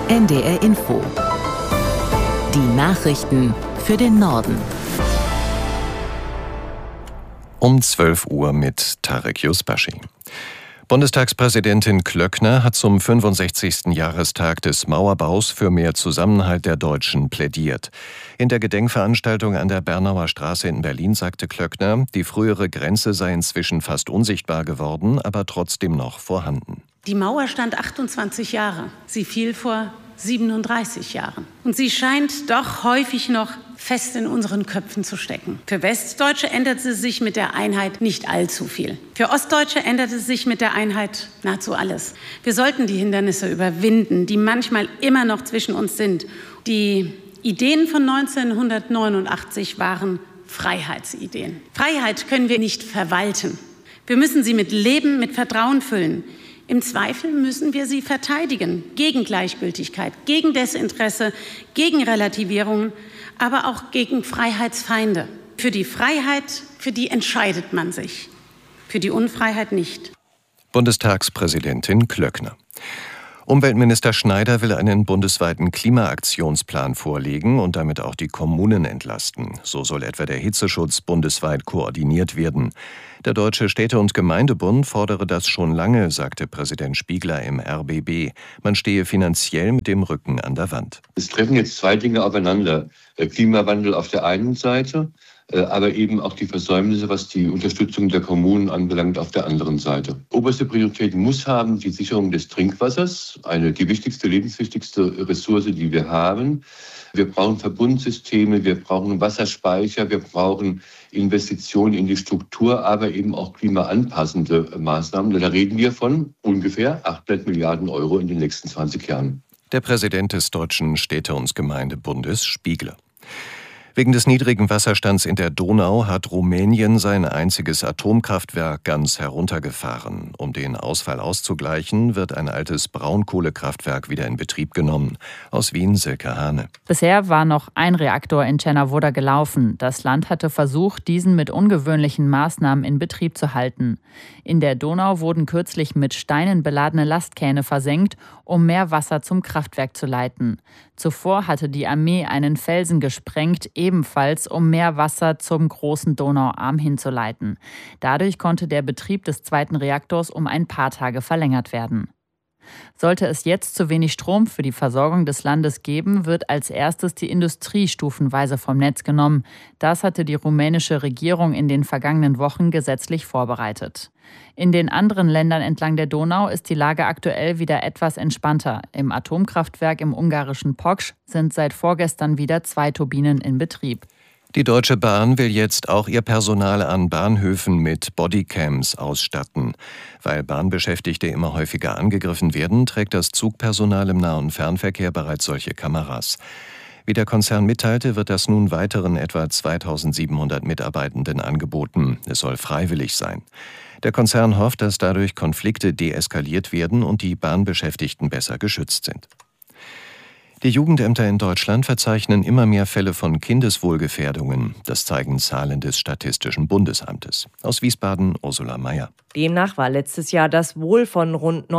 NDR Info. Die Nachrichten für den Norden. Um 12 Uhr mit Tarek Yusbashi. Bundestagspräsidentin Klöckner hat zum 65. Jahrestag des Mauerbaus für mehr Zusammenhalt der Deutschen plädiert. In der Gedenkveranstaltung an der Bernauer Straße in Berlin sagte Klöckner, die frühere Grenze sei inzwischen fast unsichtbar geworden, aber trotzdem noch vorhanden. Die Mauer stand 28 Jahre. Sie fiel vor 37 Jahren. Und sie scheint doch häufig noch fest in unseren Köpfen zu stecken. Für Westdeutsche änderte sich mit der Einheit nicht allzu viel. Für Ostdeutsche änderte sich mit der Einheit nahezu alles. Wir sollten die Hindernisse überwinden, die manchmal immer noch zwischen uns sind. Die Ideen von 1989 waren Freiheitsideen. Freiheit können wir nicht verwalten. Wir müssen sie mit Leben, mit Vertrauen füllen. Im Zweifel müssen wir sie verteidigen, gegen Gleichgültigkeit, gegen Desinteresse, gegen Relativierungen, aber auch gegen Freiheitsfeinde. Für die Freiheit, für die entscheidet man sich, für die Unfreiheit nicht. Bundestagspräsidentin Klöckner. Umweltminister Schneider will einen bundesweiten Klimaaktionsplan vorlegen und damit auch die Kommunen entlasten. So soll etwa der Hitzeschutz bundesweit koordiniert werden. Der Deutsche Städte- und Gemeindebund fordere das schon lange, sagte Präsident Spiegler im RBB. Man stehe finanziell mit dem Rücken an der Wand. Es treffen jetzt zwei Dinge aufeinander. Klimawandel auf der einen Seite, aber eben auch die Versäumnisse, was die Unterstützung der Kommunen anbelangt, auf der anderen Seite. Oberste Priorität muss haben die Sicherung des Trinkwassers, die wichtigste, lebenswichtigste Ressource, die wir haben. Wir brauchen Verbundsysteme, wir brauchen Wasserspeicher, wir brauchen Investitionen in die Struktur, aber eben auch klimaanpassende Maßnahmen. Da reden wir von ungefähr 800 Milliarden Euro in den nächsten 20 Jahren. Der Präsident des Deutschen Städte- und Gemeindebundes, Spiegler. Wegen des niedrigen Wasserstands in der Donau hat Rumänien sein einziges Atomkraftwerk ganz heruntergefahren. Um den Ausfall auszugleichen, wird ein altes Braunkohlekraftwerk wieder in Betrieb genommen. Aus Wien, Silke Hane. Bisher war noch ein Reaktor in Černá gelaufen. Das Land hatte versucht, diesen mit ungewöhnlichen Maßnahmen in Betrieb zu halten. In der Donau wurden kürzlich mit Steinen beladene Lastkähne versenkt, um mehr Wasser zum Kraftwerk zu leiten. Zuvor hatte die Armee einen Felsen gesprengt, ebenfalls um mehr Wasser zum großen Donauarm hinzuleiten. Dadurch konnte der Betrieb des zweiten Reaktors um ein paar Tage verlängert werden. Sollte es jetzt zu wenig Strom für die Versorgung des Landes geben, wird als erstes die Industrie stufenweise vom Netz genommen. Das hatte die rumänische Regierung in den vergangenen Wochen gesetzlich vorbereitet. In den anderen Ländern entlang der Donau ist die Lage aktuell wieder etwas entspannter. Im Atomkraftwerk im ungarischen Poksch sind seit vorgestern wieder 2 Turbinen in Betrieb. Die Deutsche Bahn will jetzt auch ihr Personal an Bahnhöfen mit Bodycams ausstatten. Weil Bahnbeschäftigte immer häufiger angegriffen werden, trägt das Zugpersonal im Nah- und Fernverkehr bereits solche Kameras. Wie der Konzern mitteilte, wird das nun weiteren etwa 2700 Mitarbeitenden angeboten. Es soll freiwillig sein. Der Konzern hofft, dass dadurch Konflikte deeskaliert werden und die Bahnbeschäftigten besser geschützt sind. Die Jugendämter in Deutschland verzeichnen immer mehr Fälle von Kindeswohlgefährdungen. Das zeigen Zahlen des Statistischen Bundesamtes. Aus Wiesbaden, Ursula Mayer. Demnach war letztes Jahr das Wohl von rund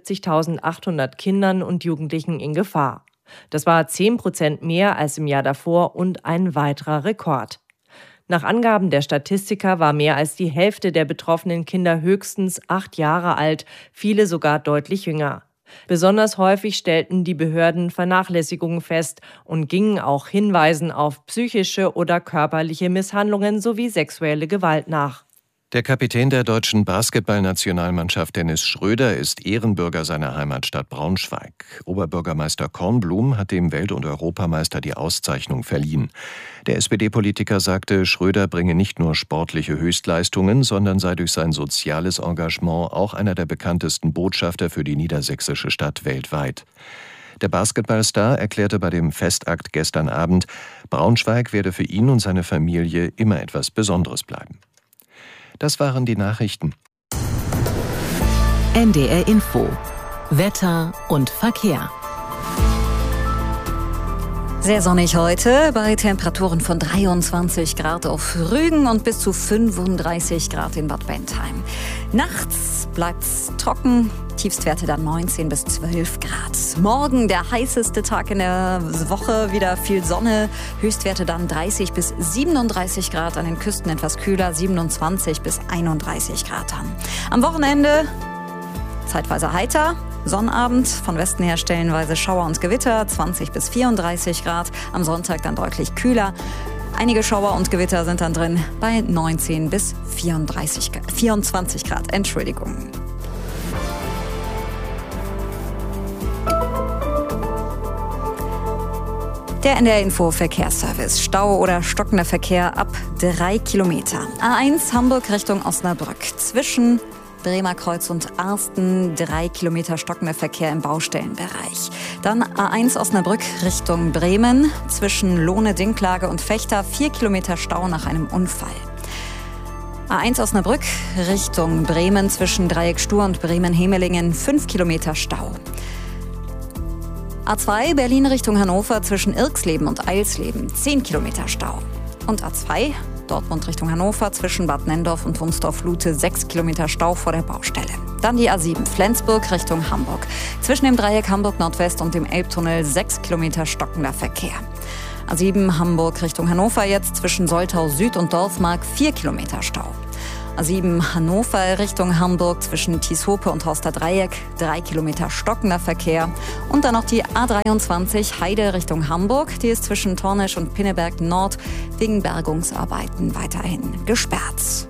79.800 Kindern und Jugendlichen in Gefahr. Das war 10% mehr als im Jahr davor und ein weiterer Rekord. Nach Angaben der Statistiker war mehr als die Hälfte der betroffenen Kinder höchstens 8 Jahre alt, viele sogar deutlich jünger. Besonders häufig stellten die Behörden Vernachlässigungen fest und gingen auch Hinweisen auf psychische oder körperliche Misshandlungen sowie sexuelle Gewalt nach. Der Kapitän der deutschen Basketballnationalmannschaft Dennis Schröder ist Ehrenbürger seiner Heimatstadt Braunschweig. Oberbürgermeister Kornblum hat dem Welt- und Europameister die Auszeichnung verliehen. Der SPD-Politiker sagte, Schröder bringe nicht nur sportliche Höchstleistungen, sondern sei durch sein soziales Engagement auch einer der bekanntesten Botschafter für die niedersächsische Stadt weltweit. Der Basketballstar erklärte bei dem Festakt gestern Abend, Braunschweig werde für ihn und seine Familie immer etwas Besonderes bleiben. Das waren die Nachrichten. NDR Info. Wetter und Verkehr. Sehr sonnig heute bei Temperaturen von 23 Grad auf Rügen und bis zu 35 Grad in Bad Bentheim. Nachts bleibt's trocken, Tiefstwerte dann 19 bis 12 Grad. Morgen der heißeste Tag in der Woche, wieder viel Sonne, Höchstwerte dann 30 bis 37 Grad, an den Küsten etwas kühler, 27 bis 31 Grad dann. Am Wochenende zeitweise heiter, Sonnabend, von Westen her stellenweise Schauer und Gewitter, 20 bis 34 Grad, am Sonntag dann deutlich kühler. Einige Schauer und Gewitter sind dann drin bei 19 bis 24 Grad. Entschuldigung. Der NDR Info Verkehrsservice. Stau oder stockender Verkehr ab 3 Kilometer. A1 Hamburg Richtung Osnabrück. Zwischen Bremer Kreuz und Arsten 3 Kilometer stockender Verkehr im Baustellenbereich. Dann A1 Osnabrück Richtung Bremen. Zwischen Lohne, Dinklage und Vechta 4 Kilometer Stau nach einem Unfall. A1 Osnabrück Richtung Bremen. Zwischen Dreieck Stur und Bremen-Hemelingen 5 Kilometer Stau. A2 Berlin Richtung Hannover zwischen Irxleben und Eilsleben 10 Kilometer Stau. Und A2 Dortmund Richtung Hannover zwischen Bad Nenndorf und Wunsdorf-Lute 6 Kilometer Stau vor der Baustelle. Dann die A7 Flensburg Richtung Hamburg. Zwischen dem Dreieck Hamburg Nordwest und dem Elbtunnel 6 Kilometer stockender Verkehr. A7 Hamburg Richtung Hannover jetzt zwischen Soltau Süd und Dorfmark 4 Kilometer Stau. A7 Hannover Richtung Hamburg zwischen Tieshope und Horster Dreieck 3 Kilometer stockender Verkehr. Und dann noch die A23 Heide Richtung Hamburg. Die ist zwischen Tornisch und Pinneberg Nord wegen Bergungsarbeiten weiterhin gesperrt.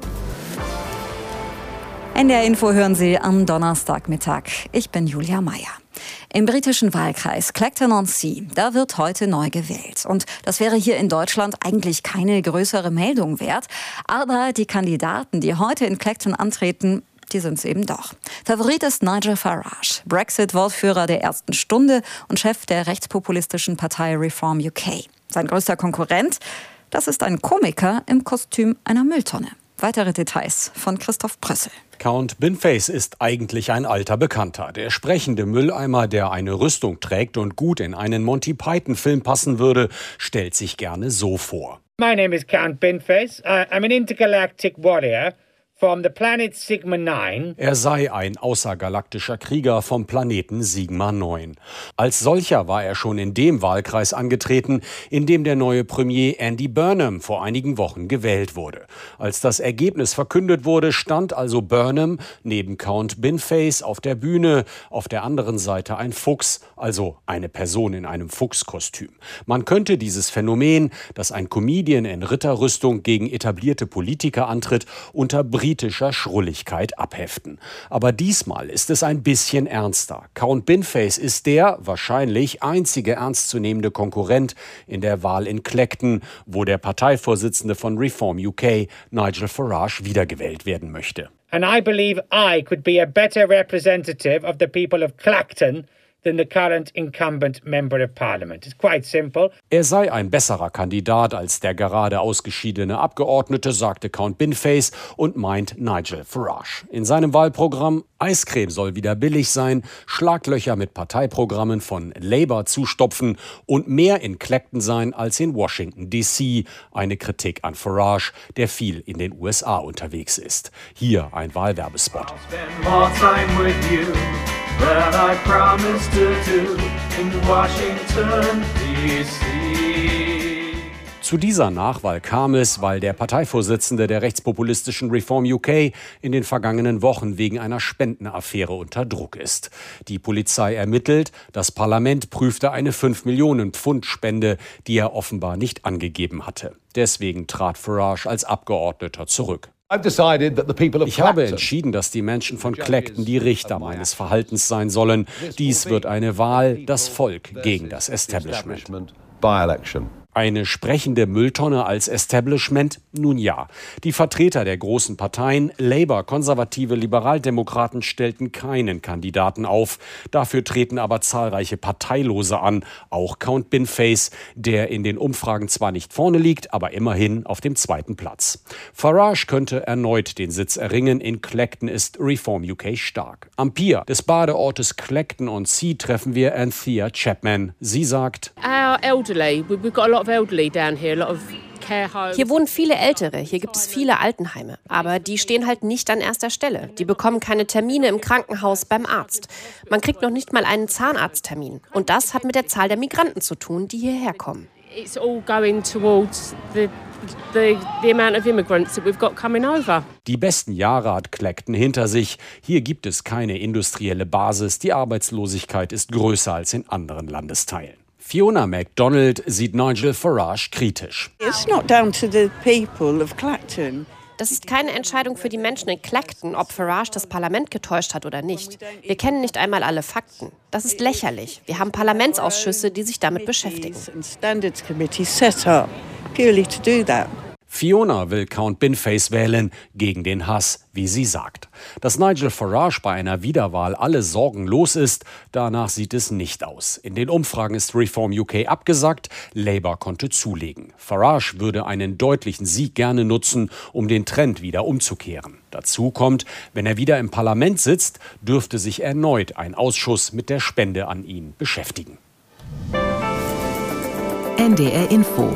NDR Info hören Sie am Donnerstagmittag. Ich bin Julia Meyer. Im britischen Wahlkreis Clacton-on-Sea, da wird heute neu gewählt. Und das wäre hier in Deutschland eigentlich keine größere Meldung wert. Aber die Kandidaten, die heute in Clacton antreten, die sind es eben doch. Favorit ist Nigel Farage, Brexit-Wortführer der ersten Stunde und Chef der rechtspopulistischen Partei Reform UK. Sein größter Konkurrent, das ist ein Komiker im Kostüm einer Mülltonne. Weitere Details von Christoph Prössel. Count Binface ist eigentlich ein alter Bekannter. Der sprechende Mülleimer, der eine Rüstung trägt und gut in einen Monty-Python-Film passen würde, stellt sich gerne so vor. My name is Count Binface. I'm an intergalactic warrior from the planet Sigma 9. Er sei ein außergalaktischer Krieger vom Planeten Sigma 9. Als solcher war er schon in dem Wahlkreis angetreten, in dem der neue Premier Andy Burnham vor einigen Wochen gewählt wurde. Als das Ergebnis verkündet wurde, stand also Burnham neben Count Binface auf der Bühne, auf der anderen Seite ein Fuchs, also eine Person in einem Fuchskostüm. Man könnte dieses Phänomen, dass ein Comedian in Ritterrüstung gegen etablierte Politiker antritt, unter britischer Schrulligkeit abheften. Aber diesmal ist es ein bisschen ernster. Count Binface ist der wahrscheinlich einzige ernstzunehmende Konkurrent in der Wahl in Clacton, wo der Parteivorsitzende von Reform UK, Nigel Farage, wiedergewählt werden möchte. And I believe I could be a better representative of the people of Clacton than the current incumbent Member of Parliament. It's quite simple. Er sei ein besserer Kandidat als der gerade ausgeschiedene Abgeordnete, sagte Count Binface und meint Nigel Farage. In seinem Wahlprogramm: Eiscreme soll wieder billig sein, Schlaglöcher mit Parteiprogrammen von Labour zustopfen und mehr in Clacton sein als in Washington D.C. Eine Kritik an Farage, der viel in den USA unterwegs ist. Hier ein Wahlwerbespot. That I promised to do in Washington, D.C. Zu dieser Nachwahl kam es, weil der Parteivorsitzende der rechtspopulistischen Reform UK in den vergangenen Wochen wegen einer Spendenaffäre unter Druck ist. Die Polizei ermittelt, das Parlament prüfte eine 5 Millionen Pfund Spende, die er offenbar nicht angegeben hatte. Deswegen trat Farage als Abgeordneter zurück. Ich habe entschieden, dass die Menschen von Clacton die Richter meines Verhaltens sein sollen. Dies wird eine Wahl, das Volk gegen das Establishment. Eine sprechende Mülltonne als Establishment? Nun ja. Die Vertreter der großen Parteien, Labour, Konservative, Liberaldemokraten, stellten keinen Kandidaten auf. Dafür treten aber zahlreiche Parteilose an, auch Count Binface, der in den Umfragen zwar nicht vorne liegt, aber immerhin auf dem 2. Platz. Farage könnte erneut den Sitz erringen. In Clacton ist Reform UK stark. Am Pier des Badeortes Clacton-on-Sea treffen wir Anthea Chapman. Sie sagt: Our elderly, we've got a lot of elderly down here, a lot of Hier wohnen viele Ältere, hier gibt es viele Altenheime. Aber die stehen halt nicht an erster Stelle. Die bekommen keine Termine im Krankenhaus, beim Arzt. Man kriegt noch nicht mal einen Zahnarzttermin. Und das hat mit der Zahl der Migranten zu tun, die hierher kommen. It's all going towards the amount of immigrants that we've got coming over. Die besten Jahre hat Clacton hinter sich. Hier gibt es keine industrielle Basis. Die Arbeitslosigkeit ist größer als in anderen Landesteilen. Fiona MacDonald sieht Nigel Farage kritisch. It's not down to the people of Clacton. Das ist keine Entscheidung für die Menschen in Clacton, ob Farage das Parlament getäuscht hat oder nicht. Wir kennen nicht einmal alle Fakten. Das ist lächerlich. Wir haben Parlamentsausschüsse, die sich damit beschäftigen. Fiona will Count Binface wählen, gegen den Hass, wie sie sagt. Dass Nigel Farage bei einer Wiederwahl alle Sorgen los ist, danach sieht es nicht aus. In den Umfragen ist Reform UK abgesagt, Labour konnte zulegen. Farage würde einen deutlichen Sieg gerne nutzen, um den Trend wieder umzukehren. Dazu kommt, wenn er wieder im Parlament sitzt, dürfte sich erneut ein Ausschuss mit der Spende an ihn beschäftigen. NDR Info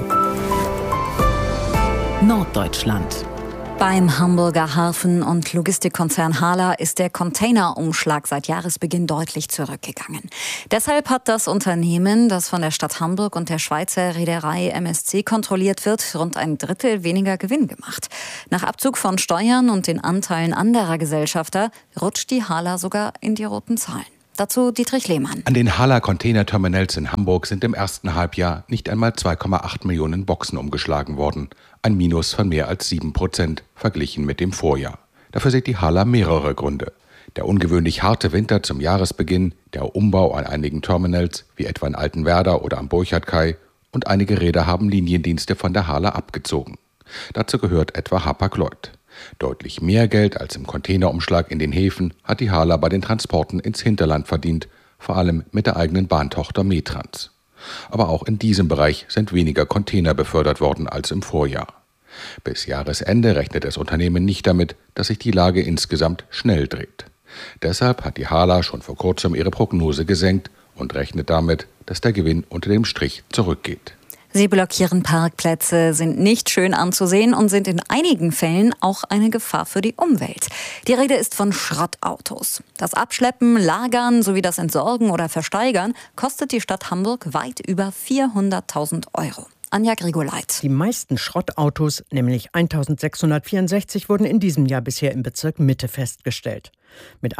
Norddeutschland. Beim Hamburger Hafen- und Logistikkonzern HHLA ist der Containerumschlag seit Jahresbeginn deutlich zurückgegangen. Deshalb hat das Unternehmen, das von der Stadt Hamburg und der Schweizer Reederei MSC kontrolliert wird, rund ein Drittel weniger Gewinn gemacht. Nach Abzug von Steuern und den Anteilen anderer Gesellschafter rutscht die HHLA sogar in die roten Zahlen. Dazu Dietrich Lehmann. An den HHLA Containerterminals in Hamburg sind im ersten Halbjahr nicht einmal 2,8 Millionen Boxen umgeschlagen worden. Ein Minus von mehr als 7% verglichen mit dem Vorjahr. Dafür sieht die HHLA mehrere Gründe. Der ungewöhnlich harte Winter zum Jahresbeginn, der Umbau an einigen Terminals, wie etwa in Altenwerder oder am Burchardkai, und einige Reeder haben Liniendienste von der HHLA abgezogen. Dazu gehört etwa Hapag-Lloyd. Deutlich mehr Geld als im Containerumschlag in den Häfen hat die HHLA bei den Transporten ins Hinterland verdient, vor allem mit der eigenen Bahntochter Metrans. Aber auch in diesem Bereich sind weniger Container befördert worden als im Vorjahr. Bis Jahresende rechnet das Unternehmen nicht damit, dass sich die Lage insgesamt schnell dreht. Deshalb hat die HHLA schon vor kurzem ihre Prognose gesenkt und rechnet damit, dass der Gewinn unter dem Strich zurückgeht. Sie blockieren Parkplätze, sind nicht schön anzusehen und sind in einigen Fällen auch eine Gefahr für die Umwelt. Die Rede ist von Schrottautos. Das Abschleppen, Lagern sowie das Entsorgen oder Versteigern kostet die Stadt Hamburg weit über 400.000 €. Anja Grigoleit. Die meisten Schrottautos, nämlich 1664, wurden in diesem Jahr bisher im Bezirk Mitte festgestellt. Mit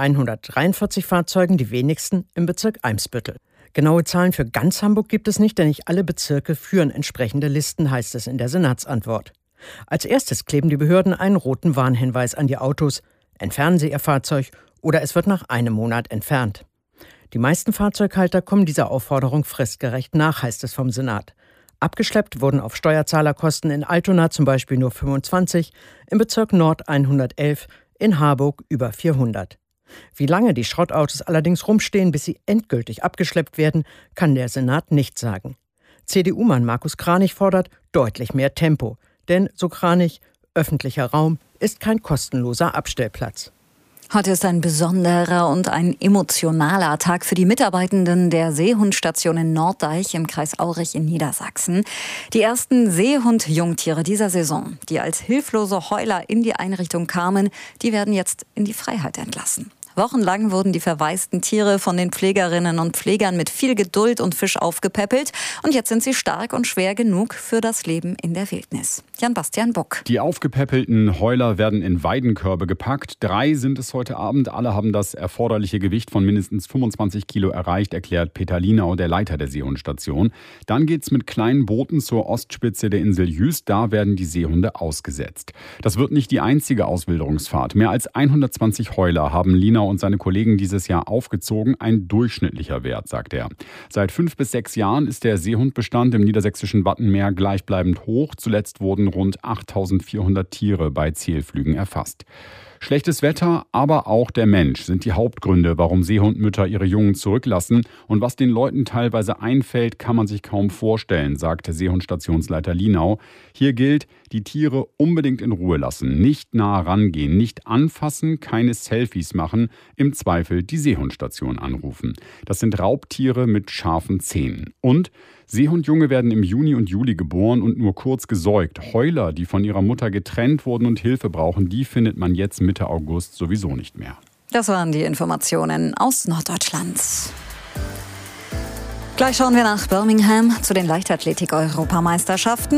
143 Fahrzeugen die wenigsten im Bezirk Eimsbüttel. Genaue Zahlen für ganz Hamburg gibt es nicht, denn nicht alle Bezirke führen entsprechende Listen, heißt es in der Senatsantwort. Als erstes kleben die Behörden einen roten Warnhinweis an die Autos. Entfernen Sie Ihr Fahrzeug oder es wird nach einem Monat entfernt. Die meisten Fahrzeughalter kommen dieser Aufforderung fristgerecht nach, heißt es vom Senat. Abgeschleppt wurden auf Steuerzahlerkosten in Altona zum Beispiel nur 25, im Bezirk Nord 111, in Harburg über 400. Wie lange die Schrottautos allerdings rumstehen, bis sie endgültig abgeschleppt werden, kann der Senat nicht sagen. CDU-Mann Markus Kranich fordert deutlich mehr Tempo. Denn, so Kranich, öffentlicher Raum ist kein kostenloser Abstellplatz. Heute ist ein besonderer und ein emotionaler Tag für die Mitarbeitenden der Seehundstation in Norddeich im Kreis Aurich in Niedersachsen. Die ersten Seehund-Jungtiere dieser Saison, die als hilflose Heuler in die Einrichtung kamen, die werden jetzt in die Freiheit entlassen. Wochenlang wurden die verwaisten Tiere von den Pflegerinnen und Pflegern mit viel Geduld und Fisch aufgepäppelt. Und jetzt sind sie stark und schwer genug für das Leben in der Wildnis. Jan-Bastian Buck. Die aufgepäppelten Heuler werden in Weidenkörbe gepackt. 3 sind es heute Abend. Alle haben das erforderliche Gewicht von mindestens 25 Kilo erreicht, erklärt Peter Lienau, der Leiter der Seehundstation. Dann geht's mit kleinen Booten zur Ostspitze der Insel Jüst. Da werden die Seehunde ausgesetzt. Das wird nicht die einzige Auswilderungsfahrt. Mehr als 120 Heuler haben Lienau und seine Kollegen dieses Jahr aufgezogen. Ein durchschnittlicher Wert, sagt er. Seit 5 bis 6 Jahren ist der Seehundbestand im niedersächsischen Wattenmeer gleichbleibend hoch. Zuletzt wurden rund 8.400 Tiere bei Zählflügen erfasst. Schlechtes Wetter, aber auch der Mensch sind die Hauptgründe, warum Seehundmütter ihre Jungen zurücklassen. Und was den Leuten teilweise einfällt, kann man sich kaum vorstellen, sagt Seehundstationsleiter Lienau. Hier gilt, die Tiere unbedingt in Ruhe lassen, nicht nah rangehen, nicht anfassen, keine Selfies machen, im Zweifel die Seehundstation anrufen. Das sind Raubtiere mit scharfen Zähnen. Und Seehundjunge werden im Juni und Juli geboren und nur kurz gesäugt. Heuler, die von ihrer Mutter getrennt wurden und Hilfe brauchen, die findet man jetzt Mitte August sowieso nicht mehr. Das waren die Informationen aus Norddeutschland. Gleich schauen wir nach Birmingham zu den Leichtathletik-Europameisterschaften.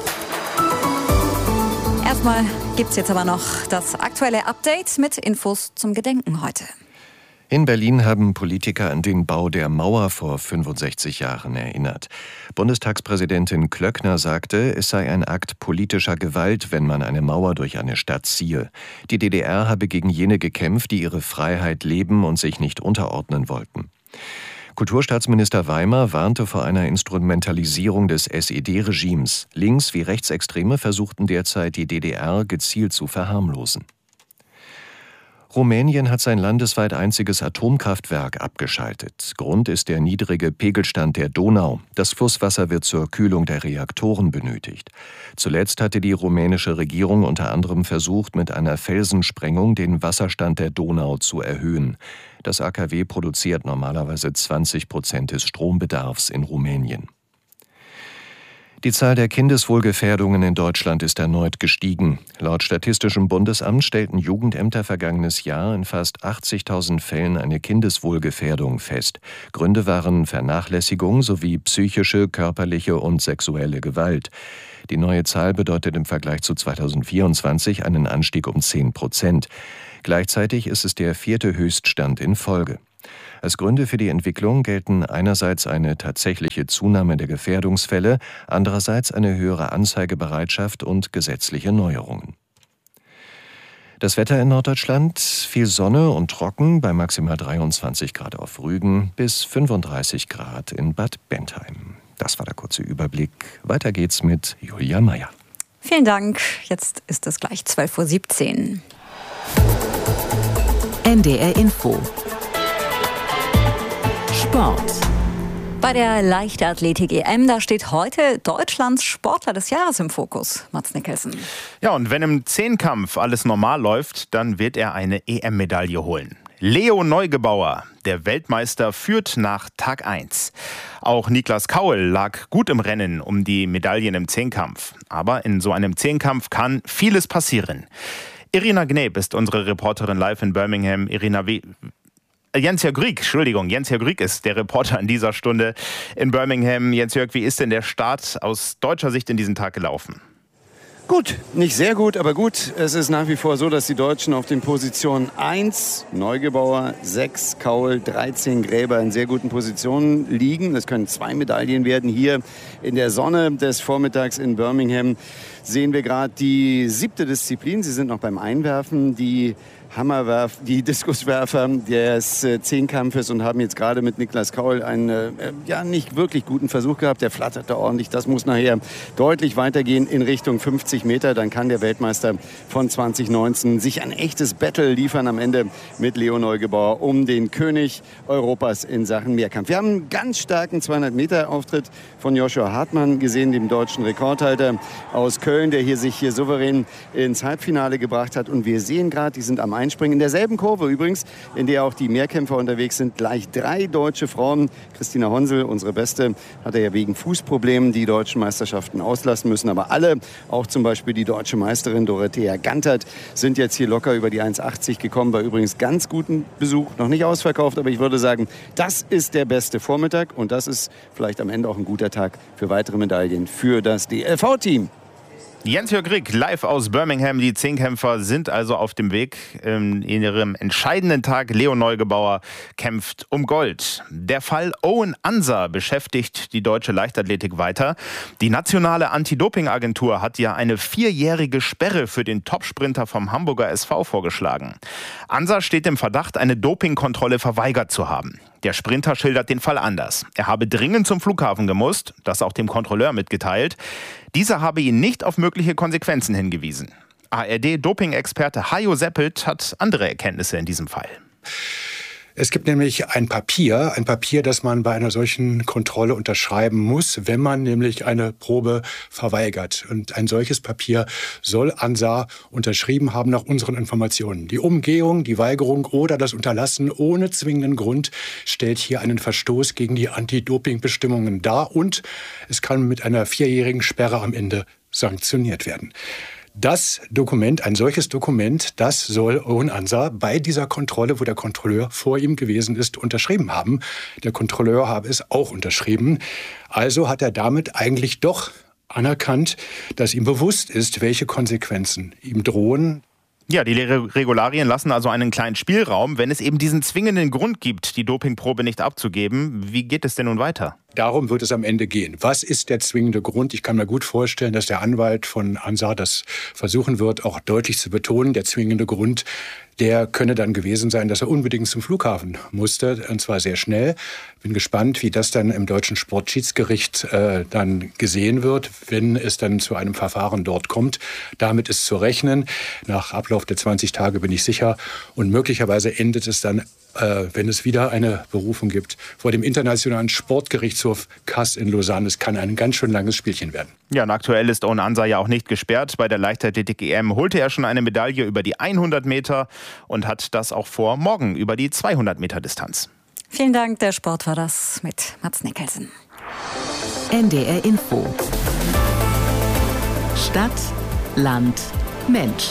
Erstmal gibt es jetzt aber noch das aktuelle Update mit Infos zum Gedenken heute. In Berlin haben Politiker an den Bau der Mauer vor 65 Jahren erinnert. Bundestagspräsidentin Klöckner sagte, es sei ein Akt politischer Gewalt, wenn man eine Mauer durch eine Stadt ziehe. Die DDR habe gegen jene gekämpft, die ihre Freiheit leben und sich nicht unterordnen wollten. Kulturstaatsminister Weimar warnte vor einer Instrumentalisierung des SED-Regimes. Links- wie Rechtsextreme versuchten derzeit, die DDR gezielt zu verharmlosen. Rumänien hat sein landesweit einziges Atomkraftwerk abgeschaltet. Grund ist der niedrige Pegelstand der Donau. Das Flusswasser wird zur Kühlung der Reaktoren benötigt. Zuletzt hatte die rumänische Regierung unter anderem versucht, mit einer Felsensprengung den Wasserstand der Donau zu erhöhen. Das AKW produziert normalerweise 20% des Strombedarfs in Rumänien. Die Zahl der Kindeswohlgefährdungen in Deutschland ist erneut gestiegen. Laut Statistischem Bundesamt stellten Jugendämter vergangenes Jahr in fast 80.000 Fällen eine Kindeswohlgefährdung fest. Gründe waren Vernachlässigung sowie psychische, körperliche und sexuelle Gewalt. Die neue Zahl bedeutet im Vergleich zu 2024 einen Anstieg um 10%. Gleichzeitig ist es der 4. Höchststand in Folge. Als Gründe für die Entwicklung gelten einerseits eine tatsächliche Zunahme der Gefährdungsfälle, andererseits eine höhere Anzeigebereitschaft und gesetzliche Neuerungen. Das Wetter in Norddeutschland: viel Sonne und trocken, bei maximal 23 Grad auf Rügen bis 35 Grad in Bad Bentheim. Das war der kurze Überblick. Weiter geht's mit Julia Meyer. Vielen Dank. Jetzt ist es gleich 12.17 Uhr. NDR Info. Sport. Bei der Leichtathletik-EM, da steht heute Deutschlands Sportler des Jahres im Fokus. Mats Nicholson. Ja, und wenn im Zehnkampf alles normal läuft, dann wird er eine EM-Medaille holen. Leo Neugebauer, der Weltmeister, führt nach Tag 1. Auch Niklas Kaul lag gut im Rennen um die Medaillen im Zehnkampf. Aber in so einem Zehnkampf kann vieles passieren. Irina Gneb ist unsere Reporterin live in Birmingham. Irina, Jens-Jörg Rieck ist der Reporter an dieser Stunde in Birmingham. Jens-Jörg, wie ist denn der Start aus deutscher Sicht in diesen Tag gelaufen? Gut, nicht sehr gut, aber gut. Es ist nach wie vor so, dass die Deutschen auf den Positionen 1, Neugebauer, 6, Kaul, 13, Gräber in sehr guten Positionen liegen. Es können 2 Medaillen werden. Hier in der Sonne des Vormittags in Birmingham sehen wir gerade die 7. Disziplin. Sie sind noch beim Einwerfen. Die Diskuswerfer des Zehnkampfes und haben jetzt gerade mit Niklas Kaul einen nicht wirklich guten Versuch gehabt. Der flatterte ordentlich. Das muss nachher deutlich weitergehen in Richtung 50 Meter. Dann kann der Weltmeister von 2019 sich ein echtes Battle liefern am Ende mit Leo Neugebauer um den König Europas in Sachen Mehrkampf. Wir haben einen ganz starken 200-Meter-Auftritt von Joshua Hartmann gesehen, dem deutschen Rekordhalter aus Köln, der sich hier souverän ins Halbfinale gebracht hat. Und wir sehen gerade, die sind am Einspringen. In derselben Kurve übrigens, in der auch die Mehrkämpfer unterwegs sind, gleich 3 deutsche Frauen. Christina Honsel, unsere Beste, hatte ja wegen Fußproblemen die deutschen Meisterschaften auslassen müssen. Aber alle, auch zum Beispiel die deutsche Meisterin Dorothea Gantert, sind jetzt hier locker über die 1,80 gekommen. Bei übrigens ganz guten Besuch, noch nicht ausverkauft, aber ich würde sagen, das ist der beste Vormittag und das ist vielleicht am Ende auch ein guter Tag für weitere Medaillen für das DLV-Team. Jens-Jörg Rieck, live aus Birmingham. Die Zehnkämpfer sind also auf dem Weg in ihrem entscheidenden Tag. Leo Neugebauer kämpft um Gold. Der Fall Owen Ansa beschäftigt die deutsche Leichtathletik weiter. Die nationale Anti-Doping-Agentur hat ja eine 4-jährige Sperre für den Topsprinter vom Hamburger SV vorgeschlagen. Ansa steht im Verdacht, eine Dopingkontrolle verweigert zu haben. Der Sprinter schildert den Fall anders. Er habe dringend zum Flughafen gemusst, das auch dem Kontrolleur mitgeteilt. Dieser habe ihn nicht auf mögliche Konsequenzen hingewiesen. ARD-Doping-Experte Hajo Seppelt hat andere Erkenntnisse in diesem Fall. Es gibt nämlich ein Papier, das man bei einer solchen Kontrolle unterschreiben muss, wenn man nämlich eine Probe verweigert. Und ein solches Papier soll ANSA unterschrieben haben nach unseren Informationen. Die Umgehung, die Weigerung oder das Unterlassen ohne zwingenden Grund stellt hier einen Verstoß gegen die Anti-Doping-Bestimmungen dar und es kann mit einer 4-jährigen Sperre am Ende sanktioniert werden. Das Dokument, ein solches Dokument, das soll Owen Ansah bei dieser Kontrolle, wo der Kontrolleur vor ihm gewesen ist, unterschrieben haben. Der Kontrolleur habe es auch unterschrieben. Also hat er damit eigentlich doch anerkannt, dass ihm bewusst ist, welche Konsequenzen ihm drohen. Ja, die Regularien lassen also einen kleinen Spielraum, wenn es eben diesen zwingenden Grund gibt, die Dopingprobe nicht abzugeben. Wie geht es denn nun weiter? Darum wird es am Ende gehen. Was ist der zwingende Grund? Ich kann mir gut vorstellen, dass der Anwalt von Ansah das versuchen wird, auch deutlich zu betonen. Der zwingende Grund, der könne dann gewesen sein, dass er unbedingt zum Flughafen musste, und zwar sehr schnell. Bin gespannt, wie das dann im deutschen Sportschiedsgericht dann gesehen wird, wenn es dann zu einem Verfahren dort kommt. Damit ist zu rechnen. Nach Ablauf der 20 Tage bin ich sicher. Und möglicherweise endet es dann, wenn es wieder eine Berufung gibt, vor dem Internationalen Sportgerichtshof CAS in Lausanne. Es kann ein ganz schön langes Spielchen werden. Ja, und aktuell ist Owen Ansah ja auch nicht gesperrt. Bei der Leichtathletik-EM holte er schon eine Medaille über die 100 Meter und hat das auch vor, morgen über die 200 Meter Distanz. Vielen Dank, der Sport war das mit Mats Nicholson. NDR Info. Stadt, Land, Mensch.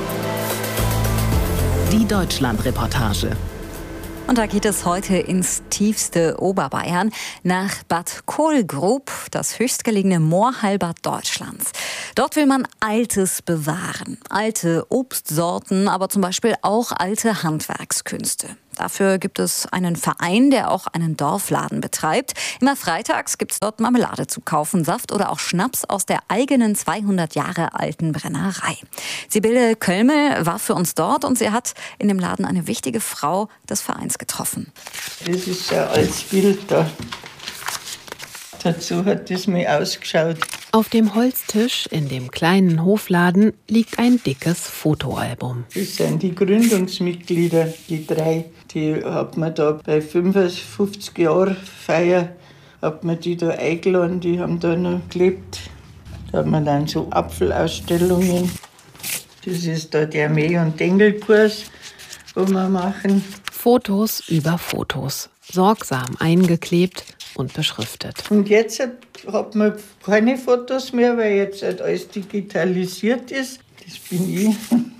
Die Deutschland-Reportage. Und da geht es heute ins tiefste Oberbayern, nach Bad Kohlgrub, das höchstgelegene Moorheilbad Deutschlands. Dort will man Altes bewahren. Alte Obstsorten, aber zum Beispiel auch alte Handwerkskünste. Dafür gibt es einen Verein, der auch einen Dorfladen betreibt. Immer freitags gibt es dort Marmelade zu kaufen, Saft oder auch Schnaps aus der eigenen 200 Jahre alten Brennerei. Sibylle Kölmel war für uns dort und sie hat in dem Laden eine wichtige Frau des Vereins getroffen. Das ist ein altes Bild da. Dazu hat das mir ausgeschaut. Auf dem Holztisch in dem kleinen Hofladen liegt ein dickes Fotoalbum. Das sind die Gründungsmitglieder, die 3. Die hat man da bei 55 Jahren Feier, hat man die da eingeladen, die haben da noch gelebt. Da hat man dann so Apfelausstellungen. Das ist da der Mäh- und Dengelkurs, wo wir machen. Fotos über Fotos, sorgsam eingeklebt und beschriftet. Und jetzt hat man keine Fotos mehr, weil jetzt halt alles digitalisiert ist. Das bin ich,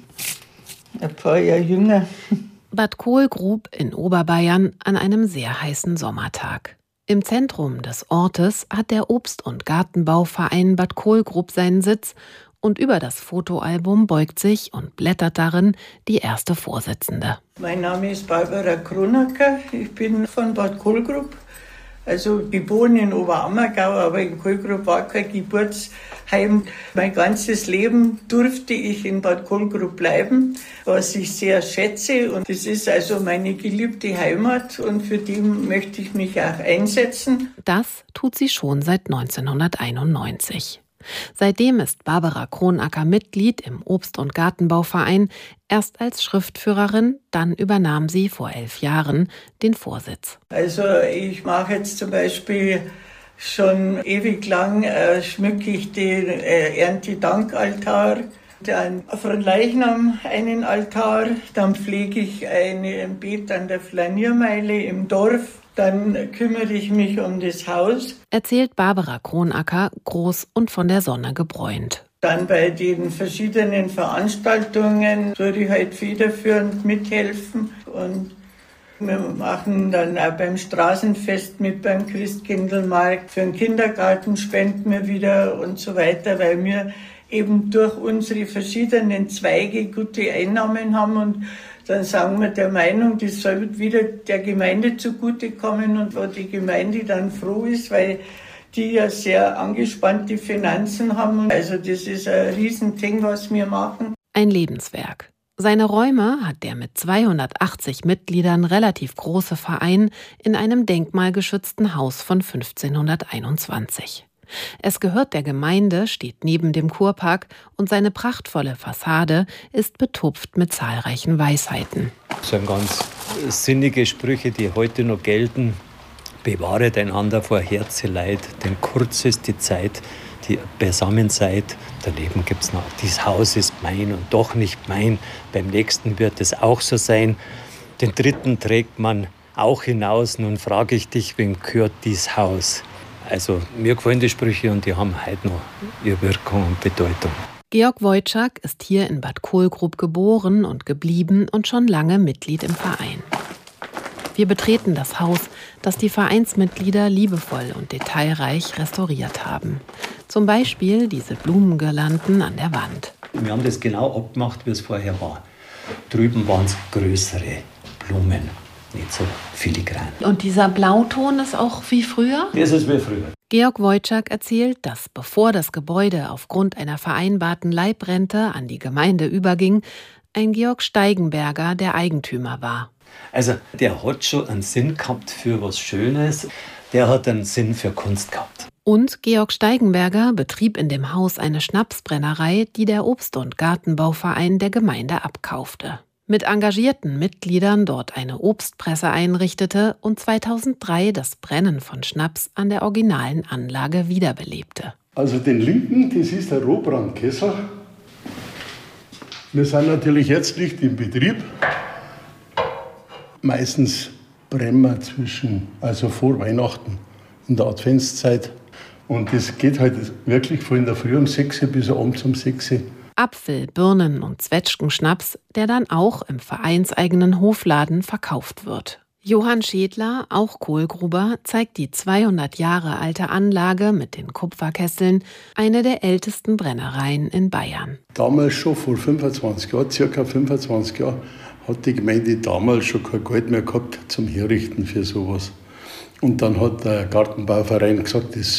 ein paar Jahre jünger. Bad Kohlgrub in Oberbayern an einem sehr heißen Sommertag. Im Zentrum des Ortes hat der Obst- und Gartenbauverein Bad Kohlgrub seinen Sitz und über das Fotoalbum beugt sich und blättert darin die erste Vorsitzende. Mein Name ist Barbara Kronacker, ich bin von Bad Kohlgrub. Also geboren in Oberammergau, aber in Kohlgrub war kein Geburtsheim. Mein ganzes Leben durfte ich in Bad Kohlgrub bleiben, was ich sehr schätze. Und das ist also meine geliebte Heimat und für die möchte ich mich auch einsetzen. Das tut sie schon seit 1991. Seitdem ist Barbara Kronacker Mitglied im Obst- und Gartenbauverein, erst als Schriftführerin, dann übernahm sie vor 11 Jahren den Vorsitz. Also ich mache jetzt zum Beispiel schon ewig lang, schmücke ich den Erntedankaltar, dann von Leichnam einen Altar, dann pflege ich ein Beet an der Flaniermeile im Dorf. Dann kümmere ich mich um das Haus. Erzählt Barbara Kronacker, groß und von der Sonne gebräunt. Dann bei den verschiedenen Veranstaltungen soll ich halt federführend mithelfen. Und wir machen dann auch beim Straßenfest mit, beim Christkindlmarkt. Für den Kindergarten spenden wir wieder und so weiter, weil wir eben durch unsere verschiedenen Zweige gute Einnahmen haben und dann sagen wir der Meinung, das soll wieder der Gemeinde zugutekommen und wo die Gemeinde dann froh ist, weil die ja sehr angespannte Finanzen haben. Also das ist ein Riesending, was wir machen. Ein Lebenswerk. Seine Räume hat der mit 280 Mitgliedern relativ große Verein in einem denkmalgeschützten Haus von 1521. Es gehört der Gemeinde, steht neben dem Kurpark und seine prachtvolle Fassade ist betupft mit zahlreichen Weisheiten. Das sind ganz sinnige Sprüche, die heute noch gelten. Bewahret einander vor Herzeleid, denn kurz ist die Zeit, die beisammen seid. Daneben gibt es noch, dieses Haus ist mein und doch nicht mein. Beim nächsten wird es auch so sein. Den dritten trägt man auch hinaus. Nun frage ich dich, wem gehört dieses Haus? Also mir gefallen die Sprüche und die haben heute noch ihre Wirkung und Bedeutung. Georg Wojczak ist hier in Bad Kohlgrub geboren und geblieben und schon lange Mitglied im Verein. Wir betreten das Haus, das die Vereinsmitglieder liebevoll und detailreich restauriert haben. Zum Beispiel diese Blumengirlanden an der Wand. Wir haben das genau abgemacht, wie es vorher war. Drüben waren es größere Blumen, nicht so filigran. Und dieser Blauton ist auch wie früher? Das ist wie früher. Georg Wojczak erzählt, dass bevor das Gebäude aufgrund einer vereinbarten Leibrente an die Gemeinde überging, ein Georg Steigenberger der Eigentümer war. Also der hat schon einen Sinn gehabt für was Schönes, der hat einen Sinn für Kunst gehabt. Und Georg Steigenberger betrieb in dem Haus eine Schnapsbrennerei, die der Obst- und Gartenbauverein der Gemeinde abkaufte. Mit engagierten Mitgliedern dort eine Obstpresse einrichtete und 2003 das Brennen von Schnaps an der originalen Anlage wiederbelebte. Also den linken, das ist der Rohbrandkessel. Wir sind natürlich jetzt nicht im Betrieb. Meistens brennen wir also vor Weihnachten, in der Adventszeit. Und das geht halt wirklich von der Früh um 6 bis abends um 6. Apfel-, Birnen- und Zwetschgenschnaps, der dann auch im vereinseigenen Hofladen verkauft wird. Johann Schädler, auch Kohlgruber, zeigt die 200 Jahre alte Anlage mit den Kupferkesseln, eine der ältesten Brennereien in Bayern. Damals schon, vor 25 Jahren, circa 25 Jahren, hat die Gemeinde damals schon kein Geld mehr gehabt zum Herrichten für sowas. Und dann hat der Gartenbauverein gesagt, das